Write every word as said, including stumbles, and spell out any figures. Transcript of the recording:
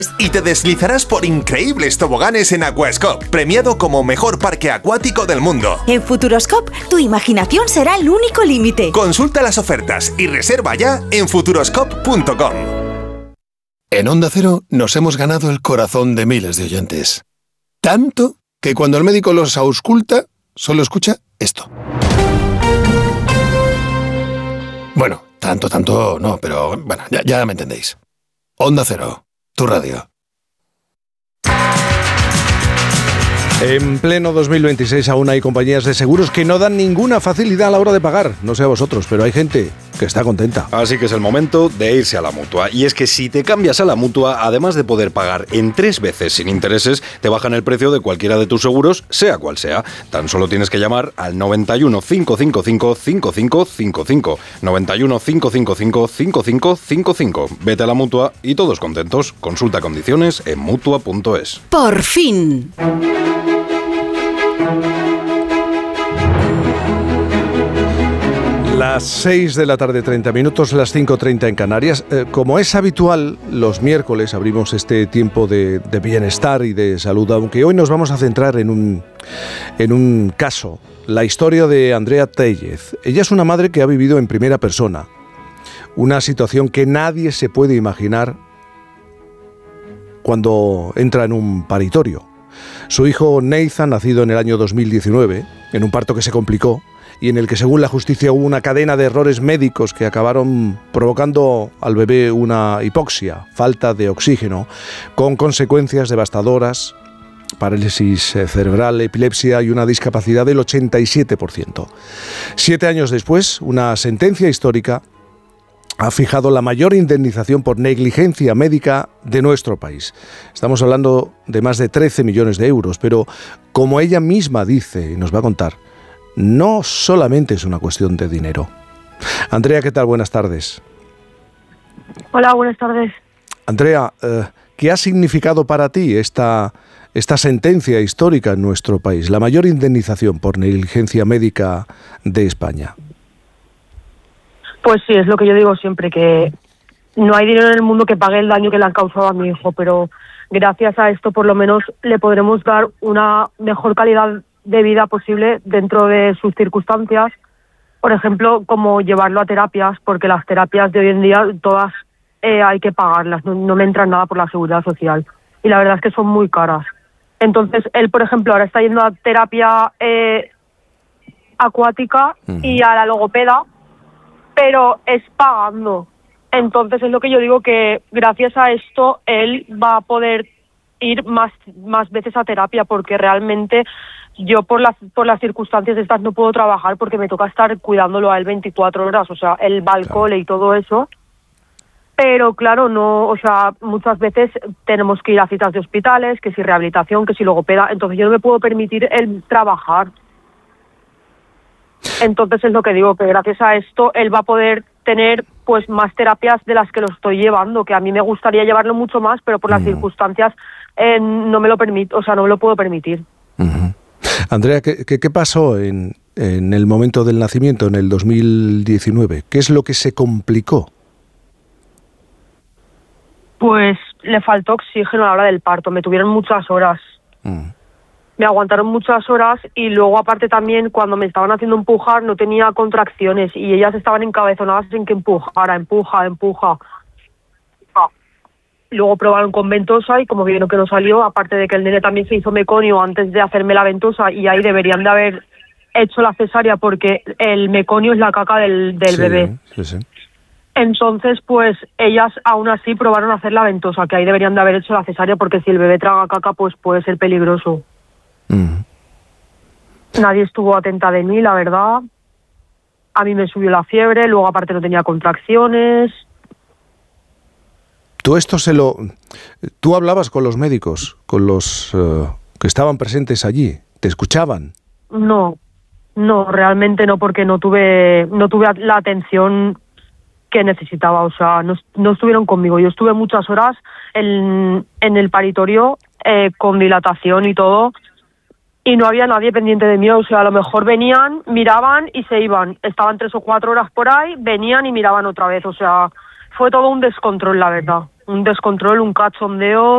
Y te deslizarás por increíbles toboganes en Aquascope, premiado como mejor parque acuático del mundo. En Futuroscope, tu imaginación será el único límite. Consulta las ofertas y reserva ya en futuroscope punto com. En Onda Cero nos hemos ganado el corazón de miles de oyentes. Tanto que cuando el médico los ausculta, solo escucha esto. Bueno, tanto, tanto no, pero bueno, ya, ya me entendéis. Onda Cero, tu radio. En pleno dos mil veintiséis aún hay compañías de seguros que no dan ninguna facilidad a la hora de pagar. No sé a vosotros, pero hay gente que está contenta. Así que es el momento de irse a la Mutua. Y es que si te cambias a la Mutua, además de poder pagar en tres veces sin intereses, te bajan el precio de cualquiera de tus seguros, sea cual sea. Tan solo tienes que llamar al noventa y uno, cinco cinco cinco, cinco cinco cinco cinco. noventa y uno, cinco cinco cinco, cinco cinco cinco cinco. Vete a la Mutua y todos contentos. Consulta condiciones en mutua punto es. Por fin. Las seis de la tarde, treinta minutos, las cinco treinta en Canarias. Eh, como es habitual, los miércoles abrimos este tiempo de, de bienestar y de salud, aunque hoy nos vamos a centrar en un, en un caso, la historia de Andrea Tellez. Ella es una madre que ha vivido en primera persona una situación que nadie se puede imaginar cuando entra en un paritorio. Su hijo Nathan, nacido en el año dos mil diecinueve, en un parto que se complicó, y en el que según la justicia hubo una cadena de errores médicos que acabaron provocando al bebé una hipoxia, falta de oxígeno, con consecuencias devastadoras, parálisis cerebral, epilepsia y una discapacidad del ochenta y siete por ciento. Siete años después, una sentencia histórica ha fijado la mayor indemnización por negligencia médica de nuestro país. Estamos hablando de más de trece millones de euros, pero como ella misma dice y nos va a contar, no solamente es una cuestión de dinero. Andrea, ¿qué tal? Buenas tardes. Hola, buenas tardes. Andrea, eh, ¿qué ha significado para ti esta, esta sentencia histórica en nuestro país? La mayor indemnización por negligencia médica de España. Pues sí, es lo que yo digo siempre, que no hay dinero en el mundo que pague el daño que le han causado a mi hijo, pero gracias a esto por lo menos le podremos dar una mejor calidad de vida posible dentro de sus circunstancias. Por ejemplo, como llevarlo a terapias, porque las terapias de hoy en día todas eh, hay que pagarlas, no, no me entran nada por la seguridad social y la verdad es que son muy caras. Entonces él, por ejemplo, ahora está yendo a terapia eh, acuática uh-huh. y a la logopeda, pero es pagando. Entonces es lo que yo digo, que gracias a esto él va a poder ir más más veces a terapia, porque realmente yo por las por las circunstancias estas no puedo trabajar porque me toca estar cuidándolo a él veinticuatro horas, o sea, él va al Claro. cole y todo eso. Pero claro, no, o sea, muchas veces tenemos que ir a citas de hospitales, que si rehabilitación, que si logopeda, entonces yo no me puedo permitir el trabajar. Entonces es lo que digo, que gracias a esto él va a poder tener pues más terapias de las que lo estoy llevando, que a mí me gustaría llevarlo mucho más, pero por las uh-huh. circunstancias eh, no me lo permito, o sea, no me lo puedo permitir. Uh-huh. Andrea, ¿qué, qué, qué pasó en, en el momento del nacimiento, en el dos mil diecinueve? ¿Qué es lo que se complicó? Pues le faltó oxígeno a la hora del parto, me tuvieron muchas horas. Uh-huh. Me aguantaron muchas horas y luego aparte también cuando me estaban haciendo empujar no tenía contracciones y ellas estaban encabezonadas en que empujara, empuja, empuja. Luego probaron con ventosa y como vieron que no salió, aparte de que el nene también se hizo meconio antes de hacerme la ventosa y ahí deberían de haber hecho la cesárea porque el meconio es la caca del, del sí, bebé. Sí, sí. Entonces, pues ellas aún así probaron hacer la ventosa, que ahí deberían de haber hecho la cesárea porque si el bebé traga caca pues puede ser peligroso. Mm. Nadie estuvo atenta de mí, la verdad. A mí me subió la fiebre, luego aparte no tenía contracciones. Tú esto se lo... Tú hablabas con los médicos, con los uh, que estaban presentes allí, ¿te escuchaban? No, no, realmente no, porque no tuve, no tuve la atención que necesitaba, o sea, no, no estuvieron conmigo. Yo estuve muchas horas en, en el paritorio eh, con dilatación y todo, y no había nadie pendiente de mí, o sea, a lo mejor venían, miraban y se iban. Estaban tres o cuatro horas por ahí, venían y miraban otra vez, o sea, fue todo un descontrol, la verdad. Un descontrol, un cachondeo.